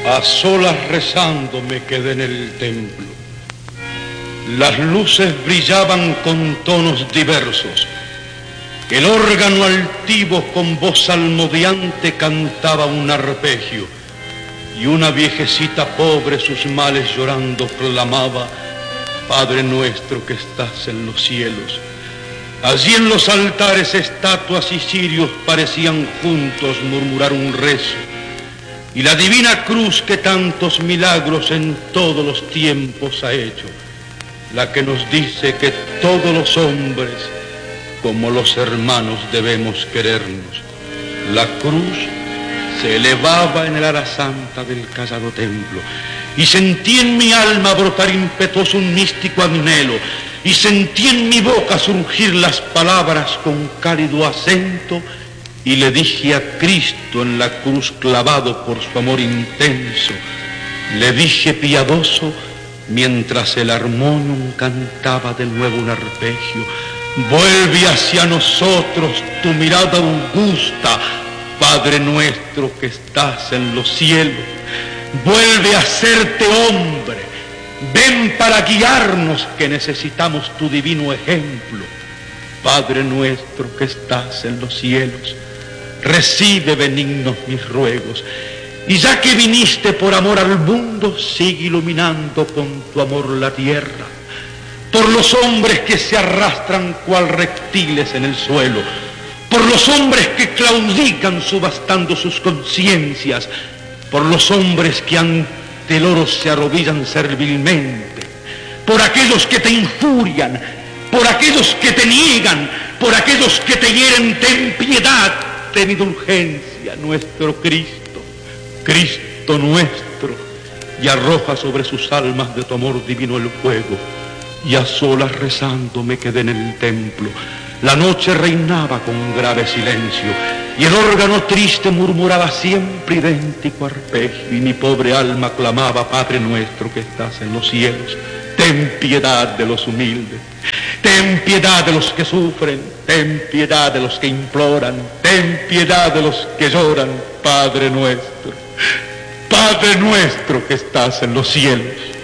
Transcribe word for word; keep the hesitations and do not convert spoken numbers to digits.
A solas rezando me quedé en el templo. Las luces brillaban con tonos diversos. El órgano altivo con voz salmodiante cantaba un arpegio, y una viejecita pobre sus males llorando clamaba: Padre nuestro que estás en los cielos. Allí en los altares estatuas y cirios parecían juntos murmurar un rezo, y la divina cruz que tantos milagros en todos los tiempos ha hecho, la que nos dice que todos los hombres, como los hermanos, debemos querernos. La cruz se elevaba en el ala santa del callado templo, y sentí en mi alma brotar impetuoso un místico anhelo, y sentí en mi boca surgir las palabras con cálido acento, y le dije a Cristo en la cruz clavado por su amor intenso, le dije piadoso, mientras el armonium cantaba de nuevo un arpegio: vuelve hacia nosotros tu mirada augusta, Padre nuestro que estás en los cielos. Vuelve a hacerte hombre, ven para guiarnos que necesitamos tu divino ejemplo. Padre nuestro que estás en los cielos, recibe benignos mis ruegos, y ya que viniste por amor al mundo, sigue iluminando con tu amor la tierra, por los hombres que se arrastran cual reptiles en el suelo, por los hombres que claudican subastando sus conciencias, por los hombres que ante el oro se arrodillan servilmente, por aquellos que te injurian, por aquellos que te niegan, por aquellos que te hieren. Ten piedad, ten indulgencia, nuestro Cristo, Cristo nuestro, y arroja sobre sus almas de tu amor divino el fuego. Y a solas rezando me quedé en el templo. La noche reinaba con grave silencio, y el órgano triste murmuraba siempre idéntico arpegio, y mi pobre alma clamaba: Padre nuestro que estás en los cielos, ten piedad de los humildes, ten piedad de los que sufren, ten piedad de los que imploran, ten piedad de los que lloran, Padre nuestro, Padre nuestro que estás en los cielos.